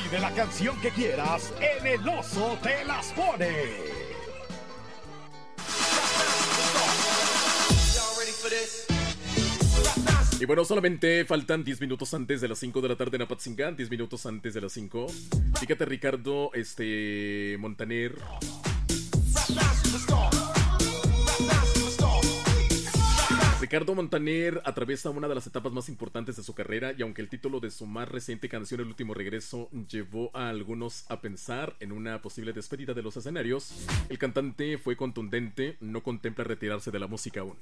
Pide la canción que quieras en El Oso Te Las Pone. Y bueno, solamente faltan 10 minutos antes de las 5 de la tarde en Apatzingán, 10 minutos antes de las 5. Fíjate, Ricardo, Montaner. Ricardo Montaner atraviesa una de las etapas más importantes de su carrera y aunque el título de su más reciente canción, El Último Regreso, llevó a algunos a pensar en una posible despedida de los escenarios, el cantante fue contundente, no contempla retirarse de la música aún.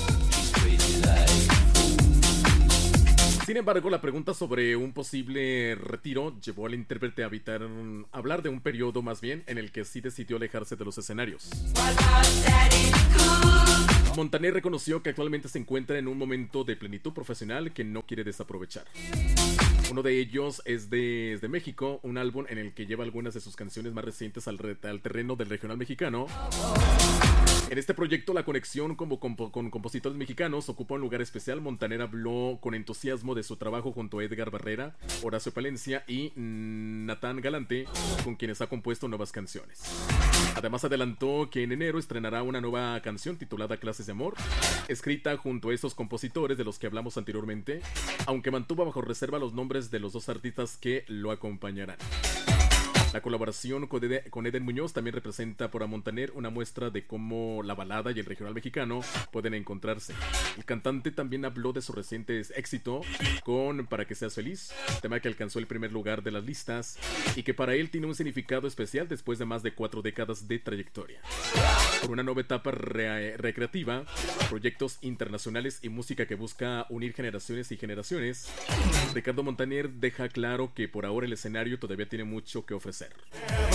Sin embargo, la pregunta sobre un posible retiro llevó al intérprete a hablar de un periodo más bien en el que sí decidió alejarse de los escenarios. Montaner reconoció que actualmente se encuentra en un momento de plenitud profesional que no quiere desaprovechar. Uno de ellos es desde México, un álbum en el que lleva algunas de sus canciones más recientes al terreno del regional mexicano. En este proyecto, la conexión con compositores mexicanos ocupa un lugar especial. Montaner habló con entusiasmo de su trabajo junto a Edgar Barrera, Horacio Palencia y Natán Galante, con quienes ha compuesto nuevas canciones. Además, adelantó que en enero estrenará una nueva canción titulada Clases de Amor, escrita junto a esos compositores de los que hablamos anteriormente, aunque mantuvo bajo reserva los nombres de los dos artistas que lo acompañarán. La colaboración con Eden Muñoz también representa para Montaner una muestra de cómo la balada y el regional mexicano pueden encontrarse. El cantante también habló de su reciente éxito con Para que seas feliz, tema que alcanzó el primer lugar de las listas y que para él tiene un significado especial después de más de 4 décadas de trayectoria. Por una nueva etapa recreativa, proyectos internacionales y música que busca unir generaciones y generaciones, Ricardo Montaner deja claro que por ahora el escenario todavía tiene mucho que ofrecer.